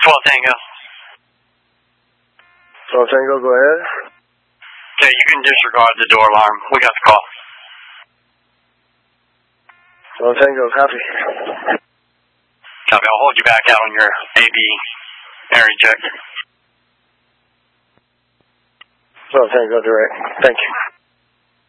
12 Tango. 12 Tango, go ahead. Okay, you can disregard the door alarm. We got the call. 12 Tango, copy. Copy. I'll hold you back out on your AB area check. 12 Tango, direct. Thank you.